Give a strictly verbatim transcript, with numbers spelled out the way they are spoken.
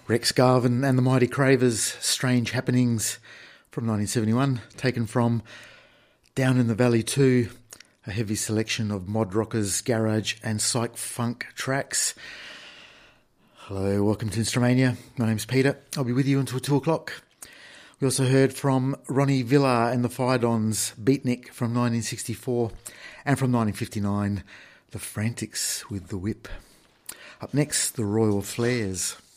Rex Garvin and the Mighty Cravers, Strange Happenings from nineteen seventy-one, taken from Down in the Valley two, a heavy selection of mod rockers, garage and psych funk tracks. Hello, welcome to Instrumania. My name's Peter. I'll be with you until two o'clock. We also heard from Ronnie Villar and the Fire-Dons, Beatnik from nineteen sixty-four, and from nineteen fifty-nine, The Frantics with the Whip. Up next, the Royal Flares.